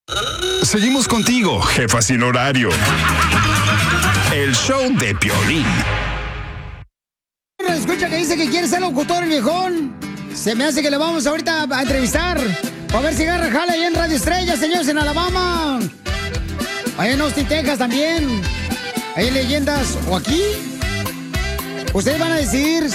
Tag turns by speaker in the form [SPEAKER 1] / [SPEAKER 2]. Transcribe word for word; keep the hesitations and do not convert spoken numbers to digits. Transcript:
[SPEAKER 1] Seguimos contigo, jefa sin horario. El show de Piolín.
[SPEAKER 2] Escucha que dice que quiere ser locutor el viejón. Se me hace que le vamos ahorita a entrevistar. A ver si agarra jala ahí en Radio Estrella, señores, en Alabama. Ahí en Austin, Texas también. Hay leyendas. ¿O aquí? Ustedes van a decidir